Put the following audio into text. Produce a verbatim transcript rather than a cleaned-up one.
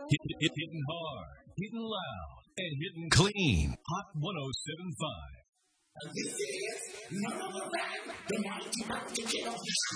Hit, hit, hitting hard, hitting loud, and hitting clean. Hot one oh seven point five. This is number one, the ninety-five to kill.